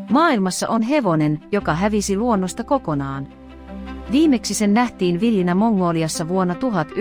Maailmassa on hevonen, joka hävisi luonnosta kokonaan. Viimeksi sen nähtiin villinä Mongoliassa vuonna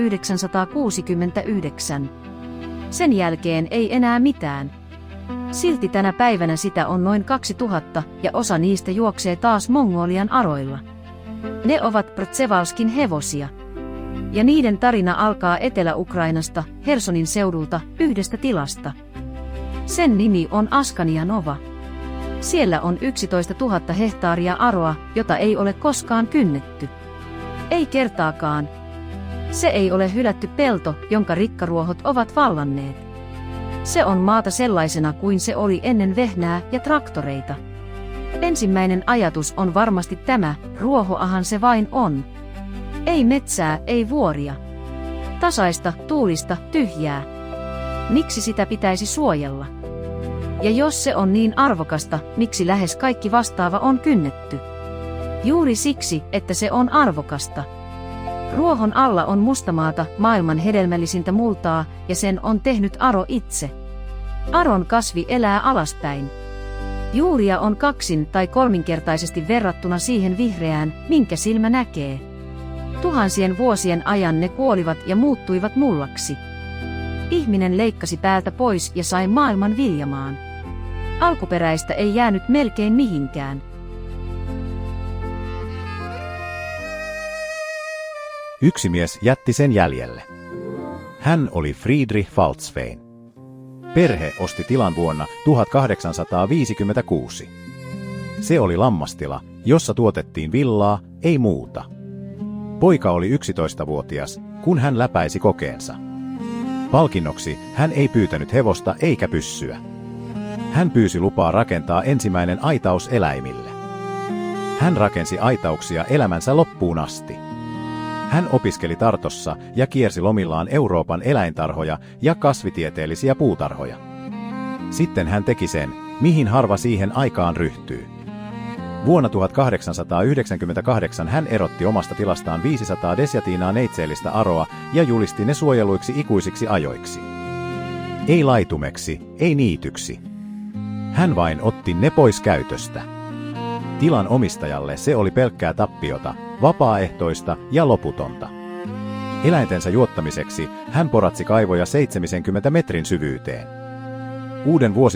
1969. Sen jälkeen ei enää mitään. Silti tänä päivänä sitä on noin 2000 ja osa niistä juoksee taas Mongolian aroilla. Ne ovat Przewalskin hevosia. Ja niiden tarina alkaa Etelä-Ukrainasta, Hersonin seudulta, yhdestä tilasta. Sen nimi on Askanianova. Siellä on 11 000 hehtaaria aroa, jota ei ole koskaan kynnetty. Ei kertaakaan. Se ei ole hylätty pelto, jonka rikkaruohot ovat vallanneet. Se on maata sellaisena kuin se oli ennen vehnää ja traktoreita. Ensimmäinen ajatus on varmasti tämä, ruohoahan se vain on. Ei metsää, ei vuoria. Tasaista, tuulista, tyhjää. Miksi sitä pitäisi suojella? Ja jos se on niin arvokasta, miksi lähes kaikki vastaava on kynnetty? Juuri siksi, että se on arvokasta. Ruohon alla on mustamaata, maailman hedelmällisintä multaa, ja sen on tehnyt aro itse. Aron kasvi elää alaspäin. Juuria on kaksin- tai kolminkertaisesti verrattuna siihen vihreään, minkä silmä näkee. Tuhansien vuosien ajan ne kuolivat ja muuttuivat mullaksi. Ihminen leikkasi päältä pois ja sai maailman viljamaan. Alkuperäistä ei jäänyt melkein mihinkään. Yksi mies jätti sen jäljelle. Hän oli Friedrich Falzfein. Perhe osti tilan vuonna 1856. Se oli lammastila, jossa tuotettiin villaa, ei muuta. Poika oli 11-vuotias, kun hän läpäisi kokeensa. Palkinnoksi hän ei pyytänyt hevosta eikä pyssyä. Hän pyysi lupaa rakentaa ensimmäinen aitaus eläimille. Hän rakensi aitauksia elämänsä loppuun asti. Hän opiskeli Tartossa ja kiersi lomillaan Euroopan eläintarhoja ja kasvitieteellisiä puutarhoja. Sitten hän teki sen, mihin harva siihen aikaan ryhtyy. Vuonna 1898 hän erotti omasta tilastaan 500 desjatiinaa neitseellistä aroa ja julisti ne suojeluiksi ikuisiksi ajoiksi. Ei laitumeksi, ei niityksi. Hän vain otti ne pois käytöstä. Tilan omistajalle se oli pelkkää tappiota, vapaaehtoista ja loputonta. Eläintensä juottamiseksi hän poratsi kaivoja 70 metrin syvyyteen. Uuden vuosi